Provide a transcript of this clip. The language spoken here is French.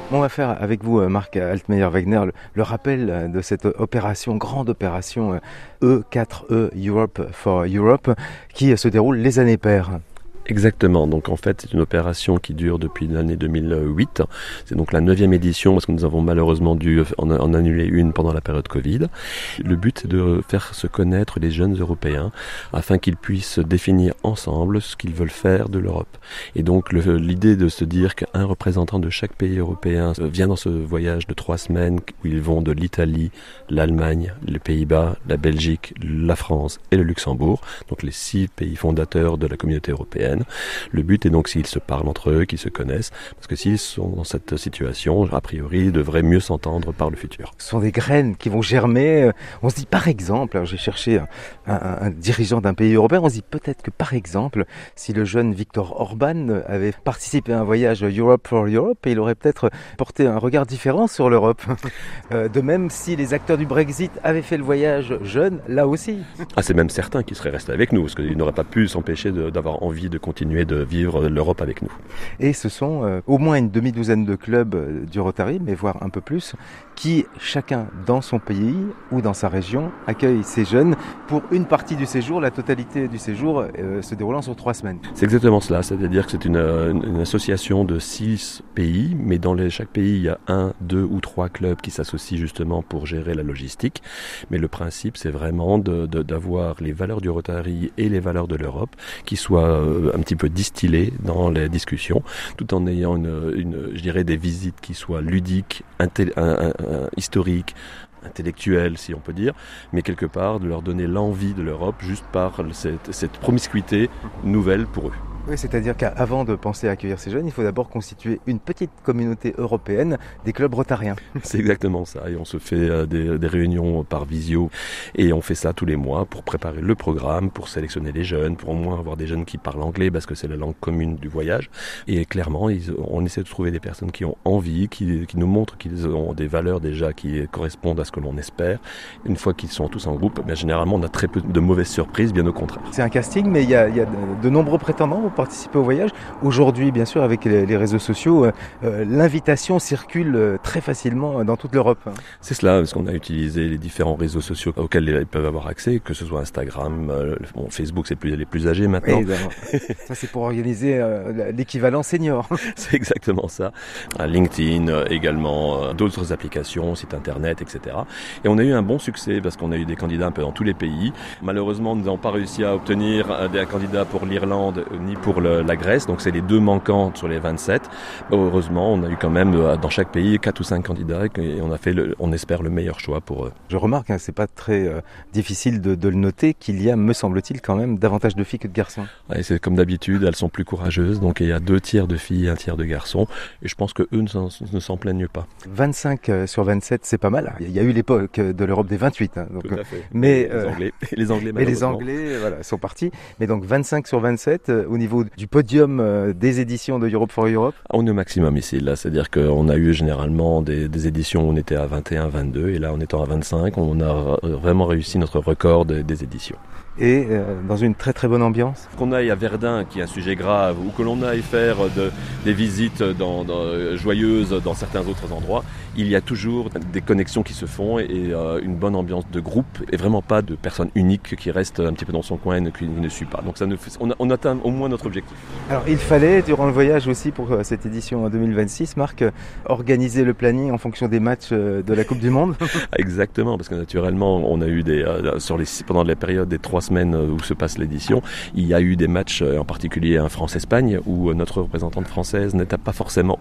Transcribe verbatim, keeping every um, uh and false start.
On va faire avec vous, Marc Altmeyer-Wegner, le, le rappel de cette opération, grande opération E quatre E, Europe for Europe, qui se déroule les années paires. Exactement, donc en fait c'est une opération qui dure depuis l'année deux mille huit, c'est donc la neuvième édition parce que nous avons malheureusement dû en, en annuler une pendant la période Covid. Le but c'est de faire se connaître les jeunes Européens afin qu'ils puissent définir ensemble ce qu'ils veulent faire de l'Europe. Et donc le, l'idée de se dire qu'un représentant de chaque pays européen vient dans ce voyage de trois semaines où ils vont de l'Italie, l'Allemagne, les Pays-Bas, la Belgique, la France et le Luxembourg, donc les six pays fondateurs de la communauté européenne. Le but est donc s'ils se parlent entre eux, qu'ils se connaissent, parce que s'ils sont dans cette situation, a priori, ils devraient mieux s'entendre par le futur. Ce sont des graines qui vont germer. On se dit par exemple, alors j'ai cherché un, un, un dirigeant d'un pays européen, on se dit peut-être que par exemple, si le jeune Viktor Orban avait participé à un voyage Europe for Europe, il aurait peut-être porté un regard différent sur l'Europe. De même, si les acteurs du Brexit avaient fait le voyage jeunes, là aussi. Ah, c'est même certain qu'ils seraient restés avec nous, parce qu'ils n'auraient pas pu s'empêcher de, d'avoir envie de continuer de vivre l'Europe avec nous. Et ce sont euh, au moins une demi-douzaine de clubs euh, du Rotary, mais voire un peu plus, qui, chacun dans son pays ou dans sa région, accueillent ces jeunes pour une partie du séjour, la totalité du séjour euh, se déroulant sur trois semaines. C'est exactement cela, c'est-à-dire que c'est une, une, une association de six pays, mais dans les, chaque pays, il y a un, deux ou trois clubs qui s'associent justement pour gérer la logistique. Mais le principe, c'est vraiment de, de, d'avoir les valeurs du Rotary et les valeurs de l'Europe qui soient euh, un petit peu distillées dans les discussions, tout en ayant une, une, je dirais des visites qui soient ludiques, inté- un, un, un, historiques, intellectuelles si on peut dire, mais quelque part de leur donner l'envie de l'Europe juste par cette, cette promiscuité nouvelle pour eux. Oui, c'est-à-dire qu'avant de penser à accueillir ces jeunes, il faut d'abord constituer une petite communauté européenne des clubs rotariens. C'est exactement ça, et on se fait des, des réunions par visio, et on fait ça tous les mois pour préparer le programme, pour sélectionner les jeunes, pour au moins avoir des jeunes qui parlent anglais, parce que c'est la langue commune du voyage, et clairement, ils, on essaie de trouver des personnes qui ont envie, qui, qui nous montrent qu'ils ont des valeurs déjà qui correspondent à ce que l'on espère. Une fois qu'ils sont tous en groupe, bien, généralement, on a très peu de mauvaises surprises, bien au contraire. C'est un casting, mais il y a, il y a de, de nombreux prétendants pour participer au voyage. Aujourd'hui, bien sûr, avec les, les réseaux sociaux, euh, l'invitation circule euh, très facilement dans toute l'Europe. C'est cela, parce qu'on a utilisé les différents réseaux sociaux auxquels ils peuvent avoir accès, que ce soit Instagram, euh, bon, Facebook, c'est plus, les plus âgés maintenant. Oui, ça, c'est pour organiser euh, l'équivalent senior. C'est exactement ça. LinkedIn euh, également, euh, d'autres applications, sites internet, et cetera. Et on a eu un bon succès parce qu'on a eu des candidats un peu dans tous les pays. Malheureusement, nous n'avons pas réussi à obtenir euh, des candidats pour l'Irlande euh, ni pour le, la Grèce, donc c'est les deux manquants sur les vingt-sept. Heureusement, on a eu quand même euh, dans chaque pays quatre ou cinq candidats et on a fait, le, on espère, le meilleur choix pour eux. Je remarque, hein, c'est pas très euh, difficile de, de le noter, qu'il y a, me semble-t-il, quand même davantage de filles que de garçons. Ouais, c'est comme d'habitude, elles sont plus courageuses, donc il y a deux tiers de filles et un tiers de garçons, et je pense qu'eux ne s'en, ne s'en plaignent pas. vingt-cinq sur vingt-sept, c'est pas mal. Il y a eu l'époque de l'Europe des vingt-huit. Hein, donc, tout à fait. Mais, les euh, Anglais, les Anglais, mais les Anglais voilà, sont partis. Mais donc vingt-cinq sur vingt-sept, euh, au niveau du podium euh, des éditions de Europe for Europe. On est au maximum ici, là, c'est-à-dire qu'on a eu généralement des, des éditions où on était à vingt et un, vingt-deux, et là en étant à vingt-cinq, on a vraiment réussi notre record des, des éditions. Et euh, dans une très très bonne ambiance. Qu'on aille à Verdun, qui est un sujet grave, ou que l'on aille faire de, des visites dans, dans, joyeuses dans certains autres endroits, il y a toujours des connexions qui se font et euh, une bonne ambiance de groupe, et vraiment pas de personnes uniques qui restent un petit peu dans son coin et qui ne suit pas. Donc ça nous fait, on, a, on atteint au moins notre objectif. Alors il fallait, durant le voyage aussi pour euh, cette édition en deux mille vingt-six, Marc, euh, organiser le planning en fonction des matchs euh, de la Coupe du Monde. Exactement, parce que naturellement, on a eu des, euh, sur les, pendant la période des trois semaines où se passe l'édition, il y a eu des matchs, en particulier un France-Espagne, où notre représentante française n'était pas forcément